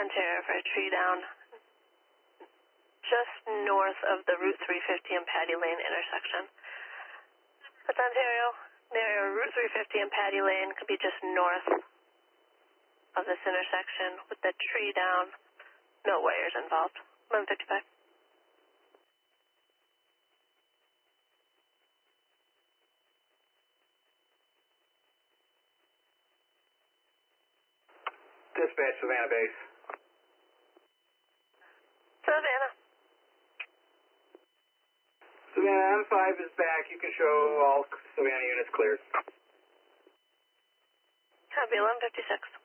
Ontario for a tree down just north of the Route 350 and Patty Lane intersection. That's Ontario. Route 350 and Patty Lane could be just north of this intersection with the tree down. No wires involved. 1155. Dispatch, Savannah Base. Savannah. Savannah, M5 is back. You can show all Savannah units cleared. Copy, 1156.